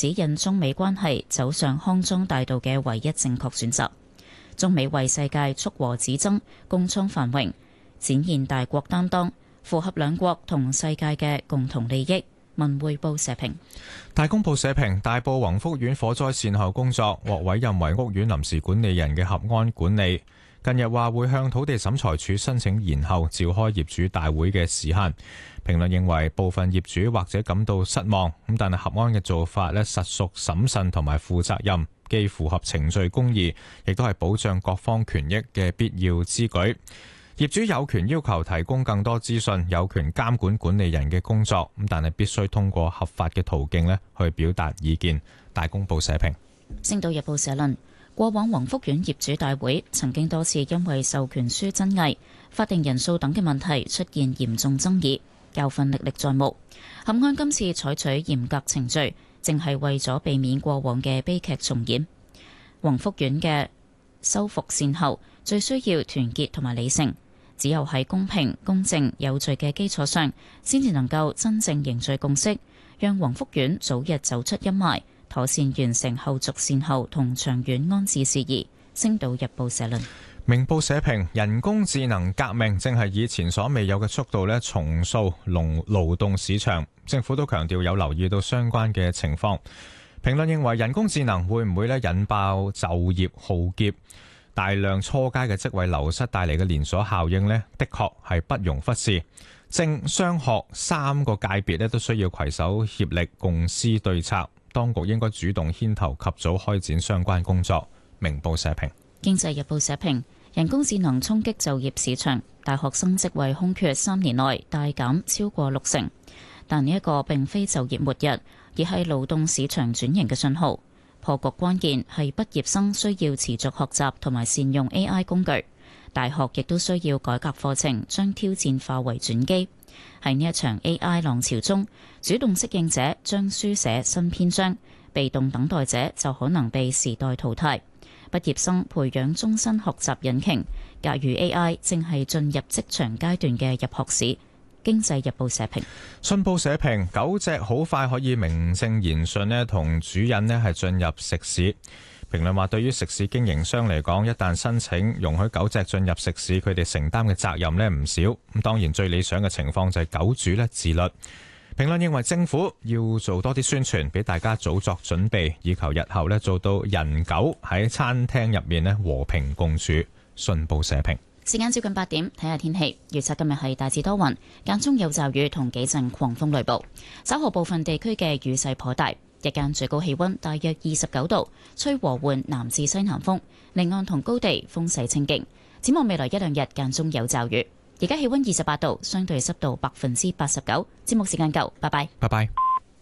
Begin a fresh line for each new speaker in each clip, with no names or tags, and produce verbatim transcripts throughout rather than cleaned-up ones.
指引中美關係走上康莊大道嘅唯一正確選擇。中美為世界促和止爭、共創繁榮，展現大國擔當，符合兩國同世界嘅共同利益。文匯報社評。
大公報社評，大埔宏福苑火災善後工作獲委任為屋苑臨時管理人嘅合安管理，近日話會向土地審裁處申請延後召開業主大會嘅時限。評論認為部分業主或者感到失望，咁但係合安嘅做法咧實屬審慎同埋負責任，既符合程序公義，亦都係保障各方權益嘅必要之舉。業主有權要求提供更多資訊，有權監管管理人嘅工作，咁但係必須通過合法嘅途徑咧去表達意見。大公報社評。
星島日報社論，過往宏福苑業主大會曾經多次因為授權書爭議、法定人數等嘅問題出現嚴重爭議，教訓歷歷在目。合安今次採取嚴格程序，正係為咗避免過往嘅悲劇重演。宏福苑嘅修復善後最需要團結同埋理性，只有喺公平、公正、有序嘅基礎上，先至能夠真正凝聚共識，讓宏福苑早日走出陰霾，妥善完成後續善後同長遠安置事宜。星島日報社論。
明報社評，人工智能革命正係以前所未有嘅速度咧重塑勞勞動市場，政府都強調有留意到相關嘅情況。評論認為人工智能會唔會咧引爆就業浩劫，大量初階嘅職位流失帶嚟嘅連鎖效應呢，的確係不容忽視。政商學三個界別咧都需要攜手協力共思對策，當局應該主動牽頭及早開展相關工作。明報社評。
經濟日報社評，人工智能衝擊就業市場，大學生職位空缺三年內大減超過六成。但呢一個並非就業末日，而係勞動市場轉型嘅信號。破局關鍵係畢業生需要持續學習同埋善用 A I 工具，大學亦都需要改革課程，將挑戰化為轉機。喺呢一場 A I 浪潮中，主動適應者將書寫新篇章，被動等待者就可能被時代淘汰。畢業生培養終身學習引擎，假如 A I 正係進入職場階段嘅入學試。經濟日報社評。
信報社評，狗隻好快可以名正言順咧同主人咧係進入食肆。評論話，對於食肆經營商嚟講，一旦申請容許狗隻進入食肆，佢哋承擔嘅責任咧唔少。咁當然最理想嘅情況就係狗主咧自律。評論認為政府要做多啲宣傳，俾大家早作準備，以求日後咧做到人狗喺餐廳入面咧和平共處。信報社評。
時間接近八點，睇下天氣預測。今日係大致多雲，間中有驟雨同幾陣狂風雷暴，稍後部分地區嘅雨勢頗大。日間最高氣溫大約二十九度，吹和緩南至西南風，離岸同高地風勢清勁。展望未來一兩日間中有驟雨。而家氣溫二十八度，相對濕度百分之八十九。節目時間夠，拜拜。
拜拜。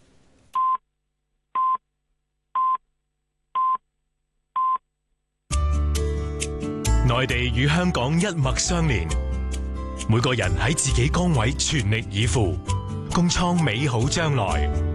內地與香港一脈相連，每個人喺自己崗位全力以赴，共創美好將來。